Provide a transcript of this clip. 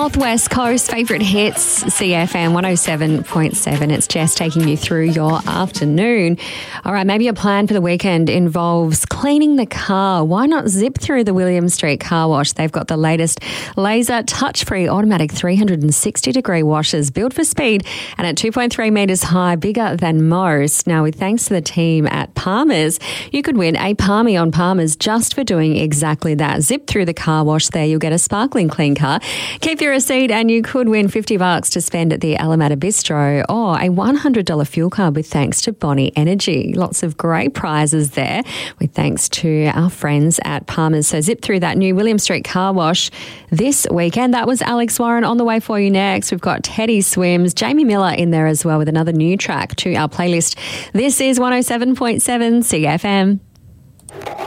Northwest Coast favourite hits, CFM 107.7. It's Jess taking you through your afternoon. All right, maybe your plan for the weekend involves cleaning the car. Why not zip through the William Street Car Wash? They've got the latest laser touch-free automatic 360-degree washers built for speed and at 2.3 metres high, bigger than most. Now, with thanks to the team at Palmer's, you could win a Palmy on Palmer's just for doing exactly that. Zip through the car wash there, you'll get a sparkling clean car. Keep your receipt and you could win $50 to spend at the Alameda Bistro or a $100 fuel card with thanks to Bonnie Energy. Lots of great prizes there with thanks to our friends at Palmer's. So zip through that new William Street Car Wash this weekend. That was Alex Warren. On the way for you next, we've got Teddy Swims, Jamie Miller in there as well with another new track to our playlist. This is 107.7 CFM.